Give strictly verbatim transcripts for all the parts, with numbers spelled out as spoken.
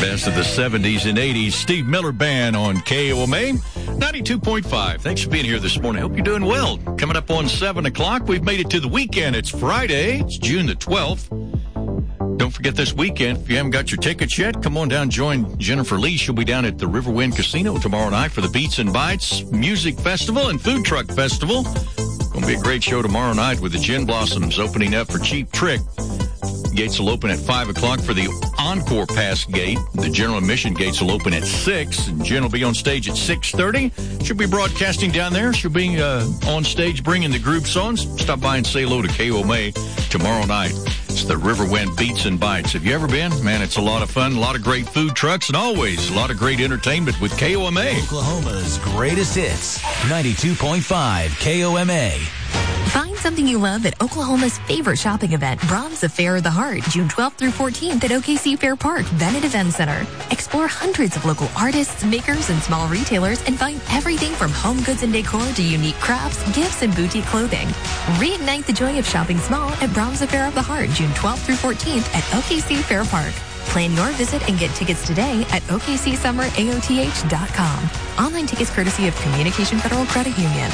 Best of the seventies and eighties. Steve Miller Band on K O M A ninety-two point five. Thanks for being here this morning. Hope you're doing well. Coming up on seven o'clock, we've made it to the weekend. It's Friday. It's June the twelfth. Don't forget this weekend, if you haven't got your tickets yet, come on down, join Jennifer Lee. She'll be down at the Riverwind Casino tomorrow night for the Beats and Bites Music Festival and Food Truck Festival. Going to be a great show tomorrow night with the Gin Blossoms opening up for Cheap Trick. Gates will open at five o'clock for the Encore Pass Gate. The general admission gates will open at six. And Jen will be on stage at six thirty. She'll be broadcasting down there. She'll be uh, on stage bringing the group songs. Stop by and say hello to K O M A tomorrow night. It's the Riverwind Beats and Bites. Have you ever been? Man, it's a lot of fun, a lot of great food trucks, and always a lot of great entertainment with K O M A. Oklahoma's greatest hits, ninety-two point five K O M A. Find something you love at Oklahoma's favorite shopping event, Brahms Affair of the Heart, June twelfth through fourteenth at O K C Fair Park, Bennett Event Center. Explore hundreds of local artists, makers, and small retailers and find everything from home goods and decor to unique crafts, gifts, and boutique clothing. Reignite the joy of shopping small at Brahms Affair of the Heart, June twelfth through fourteenth at O K C Fair Park. Plan your visit and get tickets today at O K C Summer A O T H dot com. Online tickets courtesy of Communication Federal Credit Union.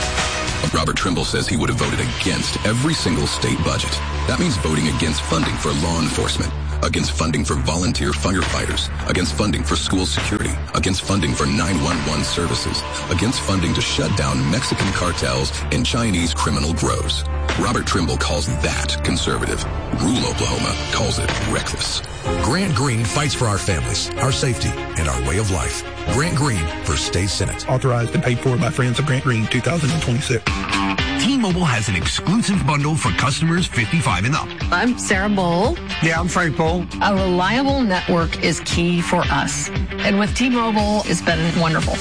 Robert Trimble says he would have voted against every single state budget. That means voting against funding for law enforcement, against funding for volunteer firefighters, against funding for school security, against funding for nine one one services, against funding to shut down Mexican cartels and Chinese criminal grows. Robert Trimble calls that conservative. Rural Oklahoma calls it reckless. Grant Green fights for our families, our safety, and our way of life. Grant Green for State Senate. Authorized and paid for by Friends of Grant Green, two thousand twenty-six. T-Mobile has an exclusive bundle for customers fifty-five and up. I'm Sarah Bowl. Yeah, I'm Frank Bowl. A reliable network is key for us. And with T-Mobile, it's been wonderful.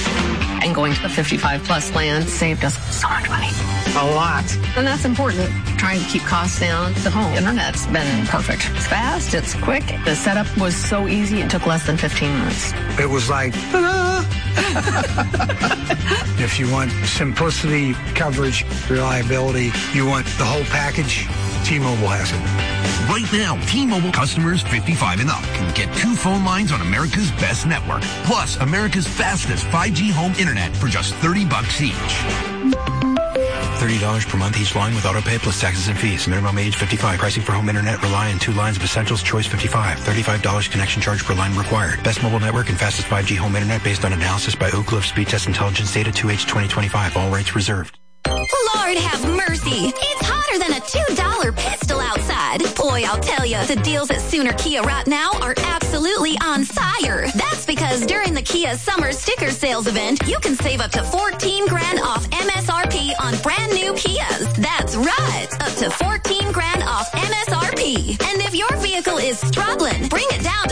And going to the fifty-five plus plan saved us so much money. A lot. And that's important. Trying to keep costs down. The home internet's been perfect. It's fast, it's quick. The setup was so easy, it took less than fifteen minutes. It was like, ta-da! If you want simplicity, coverage, reliability, you want the whole package, T-Mobile has it. Right now, T-Mobile customers fifty-five and up can get two phone lines on America's best network, plus America's fastest five G home internet for just thirty bucks each. thirty dollars per month each line with autopay plus taxes and fees. Minimum age fifty-five. Pricing for home internet rely on two lines of Essentials Choice fifty-five. thirty-five dollars connection charge per line required. Best mobile network and fastest five G home internet based on analysis by Oak Cliff Speed Test Intelligence Data two H twenty twenty-five. All rates reserved. Lord have mercy. It's hotter than a two dollar pistol outside. Boy, I'll tell you, the deals at Sooner Kia right now are absolutely on fire. That's because during the Kia Summer Sticker Sales event, you can save up to fourteen grand off M S R P on brand new Kias. That's right, up to fourteen grand off M S R P. And if your vehicle is struggling, bring it down to